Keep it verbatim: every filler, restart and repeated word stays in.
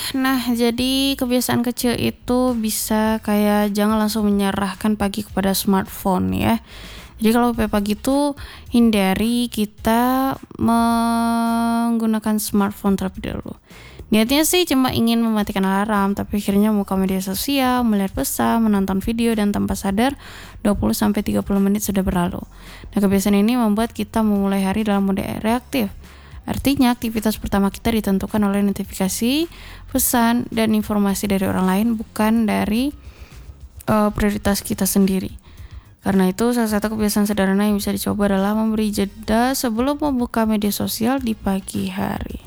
Nah jadi kebiasaan kecil itu bisa kayak jangan langsung menyerahkan pagi kepada smartphone ya. Jadi kalau pagi itu hindari kita menggunakan smartphone terlebih dahulu. Niatnya sih cuma ingin mematikan alarm, tapi akhirnya buka media sosial, melihat pesan, menonton video, dan tanpa sadar dua puluh sampai tiga puluh menit sudah berlalu. Nah kebiasaan ini membuat kita memulai hari dalam mode reaktif. Artinya aktivitas pertama kita ditentukan oleh notifikasi, pesan, dan informasi dari orang lain, bukan dari uh, prioritas kita sendiri. Karena itu salah satu kebiasaan sederhana yang bisa dicoba adalah memberi jeda sebelum membuka media sosial di pagi hari.